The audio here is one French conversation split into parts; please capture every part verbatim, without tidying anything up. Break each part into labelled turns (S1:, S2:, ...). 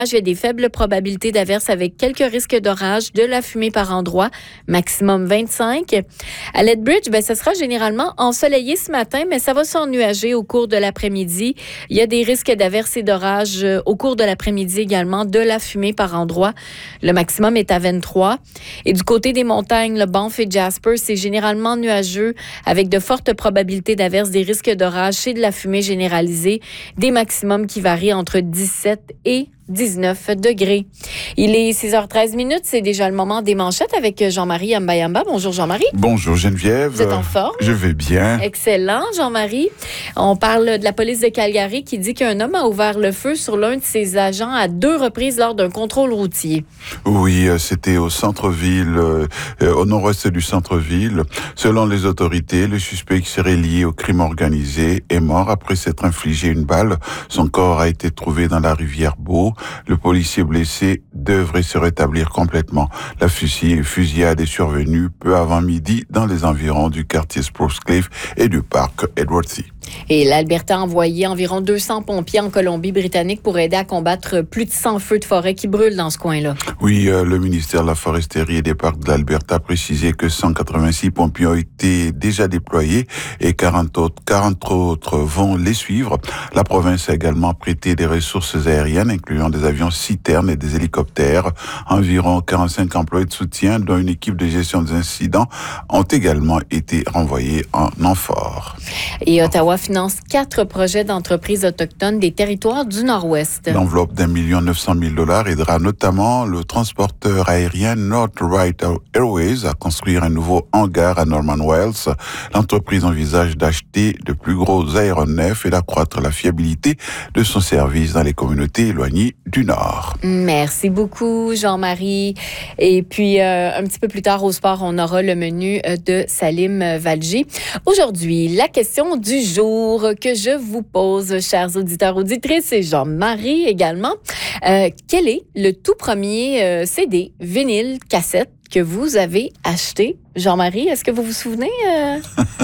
S1: Il y a des faibles probabilités d'averses avec quelques risques d'orage, de la fumée par endroits, maximum vingt-cinq. À Lethbridge, ben, ça sera généralement ensoleillé ce matin, mais ça va s'ennuager au cours de l'après-midi. Il y a des risques d'averses et d'orage au cours de l'après-midi également, de la fumée par endroits. Le maximum est à vingt-trois. Et du côté des montagnes, le Banff et Jasper, c'est généralement nuageux avec de fortes probabilités d'averses, des risques d'orage et de la fumée généralisée, des maximums qui varient entre dix-sept et dix-neuf degrés. Il est six heures treize minutes, c'est déjà le moment des manchettes avec Jean-Marie Ambayamba. Bonjour Jean-Marie.
S2: Bonjour Geneviève.
S1: Vous êtes en forme?
S2: Je vais bien.
S1: Excellent Jean-Marie. On parle de la police de Calgary qui dit qu'un homme a ouvert le feu sur l'un de ses agents à deux reprises lors d'un contrôle routier.
S2: Oui, c'était au centre-ville, euh, au nord-ouest du centre-ville. Selon les autorités, le suspect qui serait lié au crime organisé est mort après s'être infligé une balle. Son corps a été trouvé dans la rivière Beau. Le policier blessé devrait se rétablir complètement. La fusillade est survenue peu avant midi dans les environs du quartier Spruce Cliff et du parc Edward C.
S1: Et l'Alberta a envoyé environ deux cents pompiers en Colombie-Britannique pour aider à combattre plus de cent feux de forêt qui brûlent dans ce coin-là.
S2: Oui, euh, le ministère de la Foresterie et des Parcs de l'Alberta a précisé que cent quatre-vingt-six pompiers ont été déjà déployés et quarante autres, quarante autres vont les suivre. La province a également prêté des ressources aériennes, incluant des avions citernes et des hélicoptères. Environ quarante-cinq employés de soutien, dont une équipe de gestion des incidents, ont également été renvoyés en renfort.
S1: Et Ottawa finance quatre projets d'entreprises autochtones des territoires du Nord-Ouest.
S2: L'enveloppe d'un million neuf cent mille dollars aidera notamment le transporteur aérien North-Right Airways à construire un nouveau hangar à Norman Wells. L'entreprise envisage d'acheter de plus gros aéronefs et d'accroître la fiabilité de son service dans les communautés éloignées du Nord.
S1: Merci beaucoup, Jean-Marie. Et puis, euh, un petit peu plus tard au sport, on aura le menu de Salim Valji. Aujourd'hui, la question du jour que je vous pose, chers auditeurs, auditrices et Jean-Marie également. Euh, quel est le tout premier euh, C D, vinyle, cassette que vous avez acheté? Jean-Marie, est-ce que vous vous souvenez? Euh...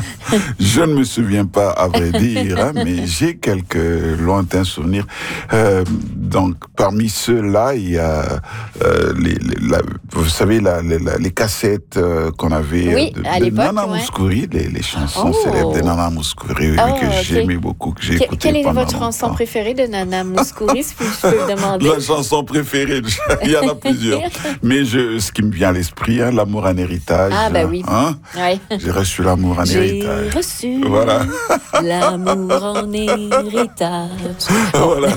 S2: Je ne me souviens pas, à vrai dire, hein, mais j'ai quelques lointains souvenirs. Euh, donc, parmi ceux-là, il y a, euh, les, les, la, vous savez, la, les, la, les cassettes euh, qu'on avait
S1: oui,
S2: de,
S1: à
S2: de
S1: l'époque,
S2: Nana
S1: ouais.
S2: Mouskouri, les, les chansons
S1: oh.
S2: célèbres de Nana Mouskouri,
S1: oh,
S2: que
S1: okay.
S2: j'aimais beaucoup, que j'ai
S1: que,
S2: écouté
S1: Quelle est
S2: pendant
S1: votre
S2: longtemps.
S1: chanson préférée de Nana Mouskouri, si je peux le demander?
S2: La chanson préférée, il y en a plusieurs. Mais je, ce qui me vient à l'esprit, hein, l'amour en héritage.
S1: Ah, ben oui.
S2: Hein?
S1: Ouais.
S2: J'ai reçu l'amour en
S1: J'ai
S2: héritage.
S1: J'ai reçu
S2: voilà.
S1: l'amour en héritage.
S2: Voilà.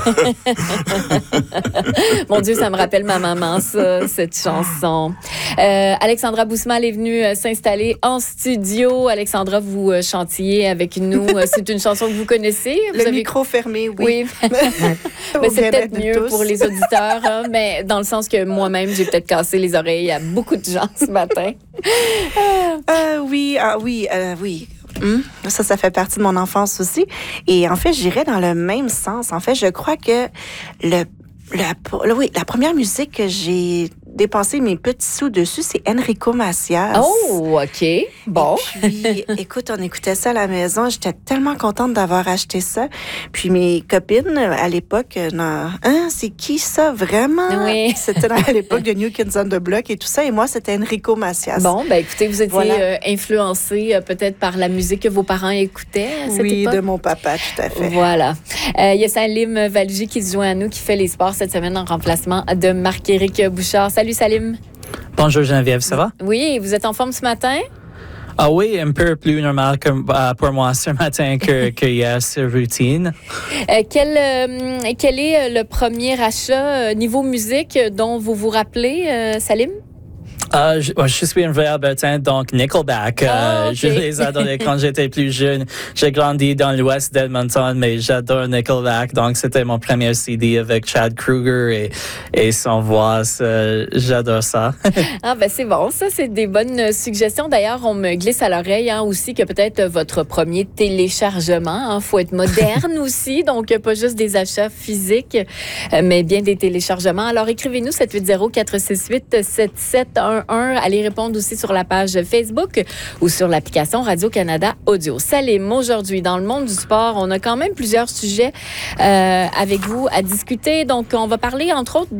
S1: Mon Dieu, ça me rappelle ma maman, ça, cette chanson. Euh, Alexandra Boussemal est venue s'installer en studio. Alexandra, vous chantiez avec nous. C'est une chanson que vous connaissez. Vous
S3: Le
S1: avez...
S3: micro fermé, oui.
S1: Oui. Mais c'est peut-être mieux pour les auditeurs, hein, mais dans le sens que moi-même, j'ai peut-être cassé les oreilles à beaucoup de gens ce matin.
S3: Euh, oui, ah, oui, euh, oui. Hum, ça, ça fait partie de mon enfance aussi. Et en fait, j'irais dans le même sens. En fait, je crois que le, la, oui, la première musique que j'ai dépensé mes petits sous dessus, c'est Enrico Macias.
S1: Oh, OK. Bon.
S3: Et puis, écoute, on écoutait ça à la maison. J'étais tellement contente d'avoir acheté ça. Puis mes copines, à l'époque, non, hein, c'est qui ça, vraiment?
S1: Oui.
S3: C'était à l'époque de New Kids on the Block et tout ça. Et moi, c'était Enrico Macias.
S1: Bon, ben écoutez, vous étiez
S3: voilà.
S1: euh, influencé euh, peut-être par la musique que vos parents écoutaient à cette
S3: oui,
S1: époque?
S3: de mon papa, tout à fait.
S1: Voilà. Euh, il y a Salim Valji qui se joint à nous, qui fait les sports cette semaine en remplacement de Marc-Éric Bouchard. Salut Salim.
S4: Bonjour Geneviève, ça va?
S1: Oui, vous êtes en forme ce matin?
S4: Ah oui, un peu plus normal que, uh, pour moi ce matin que, que hier, c'est routine.
S1: Euh, quel, euh, quel est le premier achat euh, niveau musique dont vous vous rappelez, euh, Salim?
S4: Uh, je, je suis un vrai Albertain, donc Nickelback.
S1: Oh,
S4: uh,
S1: okay.
S4: Je les adorais quand j'étais plus jeune. J'ai grandi dans l'ouest d'Edmonton, mais j'adore Nickelback. Donc, c'était mon premier C D avec Chad Kroeger et, et son voix. Euh, j'adore ça.
S1: Ah, ben c'est bon. Ça, c'est des bonnes suggestions. D'ailleurs, on me glisse à l'oreille hein, aussi que peut-être votre premier téléchargement. Il faut être moderne aussi. Donc, pas juste des achats physiques, mais bien des téléchargements. Alors, écrivez-nous sept huit zéro quatre six huit sept sept un un un. Allez répondre aussi sur la page Facebook ou sur l'application Radio-Canada Audio. Salim, aujourd'hui, dans le monde du sport, on a quand même plusieurs sujets euh, avec vous à discuter. Donc, on va parler, entre autres,